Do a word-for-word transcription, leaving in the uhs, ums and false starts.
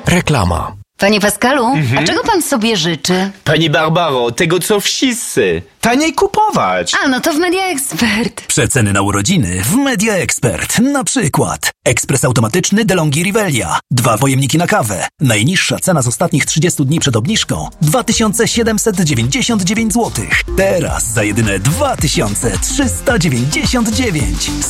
Reklama. Panie Pascalu, Mhm. a czego pan sobie życzy? Pani Barbaro, tego co wszyscy. Taniej kupować. A, no to w Media Expert. Przeceny na urodziny w Media Expert. Na przykład ekspres automatyczny DeLonghi Rivelia. Dwa pojemniki na kawę. Najniższa cena z ostatnich trzydziestu dni przed obniżką dwa tysiące siedemset dziewięćdziesiąt dziewięć złotych. Teraz za jedyne dwa tysiące trzysta dziewięćdziesiąt dziewięć.